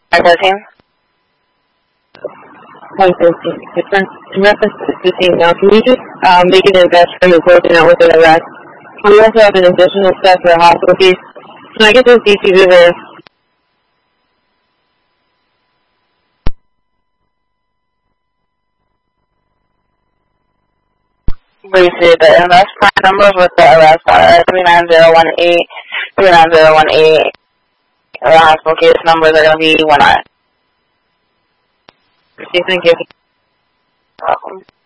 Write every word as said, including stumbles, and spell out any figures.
five fourteen. five fourteen. In reference to this email, can you just um, make it an best for closing out with an arrest? We also have an additional step for a hospital case. Can I get those D Cs over? We see the M S prime numbers with the arrest are three nine zero one eight, three nine zero one eight. The hospital case numbers are going to be one nine. Thank you. Welcome.